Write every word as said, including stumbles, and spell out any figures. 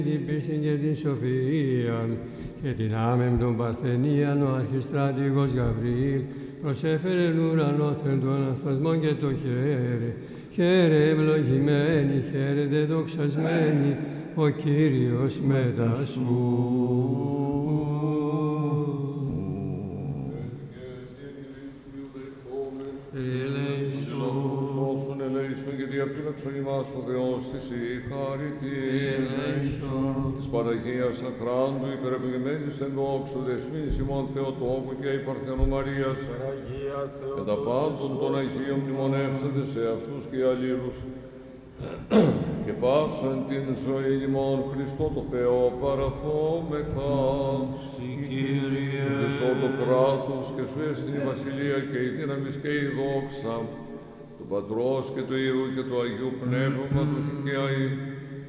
την πίστη και την σοφία και την άμεμπτον παρθενίαν ο αρχιστράτηγος Γαβριήλ προσέφερε ουρανόθεν των ασπασμών και το χέρι. Χαίρε ευλογημένη, χαίρετε δοξασμένη, ο Κύριος μετά σου. Και διαφύλαξον ημάς ο Θεός της η χάρητη της Παναγίας Αχράντου υπερευλογημένης εν δόξου δεσμήνης ημών Θεοτόκου και η Παρθενού Μαρίας και τα πάντων των Αγίων μνημονεύσατε σε αυτούς και αλλήλους και πάσαν την ζωή ημών Χριστό το Θεό παραθόμεθα της όλου κράτους και σου έστειν η βασιλεία και η δύναμις και η δόξα του Πατρός και του Υιού και του Αγίου Πνεύματος και αεί